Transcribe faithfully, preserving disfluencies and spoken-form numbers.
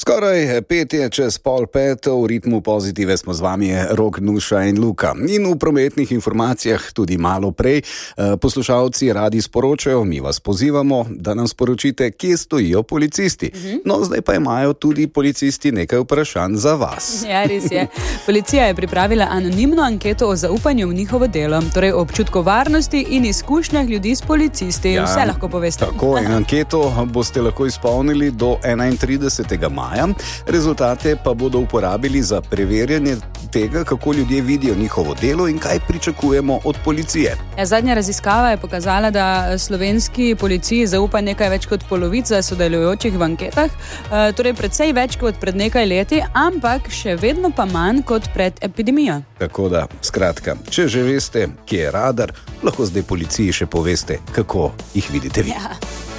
Skoraj pet je čez pol peto, v ritmu Pozitive smo z vami Rok, Nuša in Luka. In v prometnih informacijah tudi malo prej. Poslušalci radi sporočajo, mi vas pozivamo, da nam sporočite, kje stojijo policisti. Mhm. No, zdaj pa imajo tudi policisti nekaj vprašanj za vas. Ja, res je. Policija je pripravila anonimno anketo o zaupanju v njihovo delo, torej o občutku varnosti in izkušnjah ljudi s policisti. Ja, vse lahko poveste. Tako, in anketo boste lahko izpolnili do enaintridesetega maja. Rezultate pa bodo uporabili za preverjanje tega, kako ljudje vidijo njihovo delo in kaj pričakujemo od policije. Ja, zadnja raziskava je pokazala, da slovenski policiji zaupa nekaj več kot polovica sodelujočih v anketah, e, torej precej več kot pred nekaj leti, ampak še vedno pa manj kot pred epidemijo. Tako da, skratka, če že veste, kje je radar, lahko zdaj policiji še poveste, kako jih vidite vi. Ja.